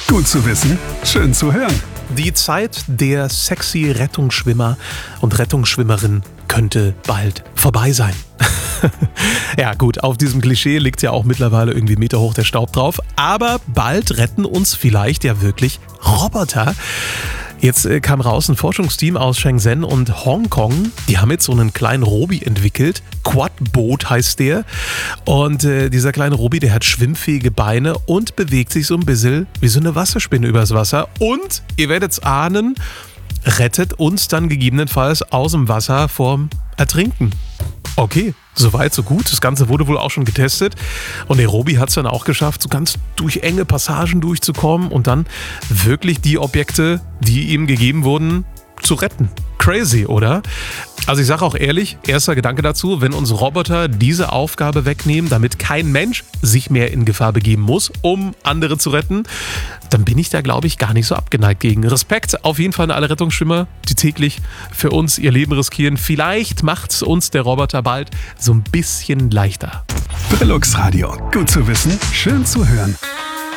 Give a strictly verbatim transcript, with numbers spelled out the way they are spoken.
Gut zu wissen, schön zu hören. Die Zeit der sexy Rettungsschwimmer und Rettungsschwimmerin könnte bald vorbei sein. Ja gut, auf diesem Klischee liegt ja auch mittlerweile irgendwie meterhoch der Staub drauf. Aber bald retten uns vielleicht ja wirklich Roboter. Jetzt äh, kam raus, ein Forschungsteam aus Shenzhen und Hongkong, die haben jetzt so einen kleinen Robi entwickelt. Quadboot heißt der. Und äh, dieser kleine Robi, der hat schwimmfähige Beine und bewegt sich so ein bisschen wie so eine Wasserspinne übers Wasser. Und, ihr werdet es ahnen, rettet uns dann gegebenenfalls aus dem Wasser vorm Ertrinken. Okay, soweit, so gut. Das Ganze wurde wohl auch schon getestet. Und der Robi hat es dann auch geschafft, so ganz durch enge Passagen durchzukommen und dann wirklich die Objekte, die ihm gegeben wurden, zu retten. Crazy, oder? Also ich sage auch ehrlich, erster Gedanke dazu, wenn uns Roboter diese Aufgabe wegnehmen, damit kein Mensch sich mehr in Gefahr begeben muss, um andere zu retten, dann bin ich da, glaube ich, gar nicht so abgeneigt gegen. Respekt auf jeden Fall an alle Rettungsschwimmer, die täglich für uns ihr Leben riskieren. Vielleicht macht es uns der Roboter bald so ein bisschen leichter. Brillux Radio. Gut zu wissen, schön zu hören.